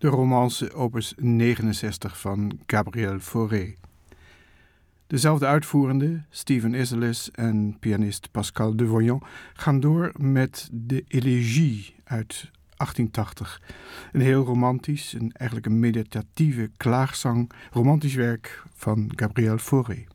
de romance opus 69 van Gabriel Fauré. Dezelfde uitvoerende, Stephen Isserlis en pianist Pascal Devoyant, gaan door met de Élégie uit 1880. Een heel romantisch en eigenlijk een meditatieve klaagzang, romantisch werk van Gabriel Fauré.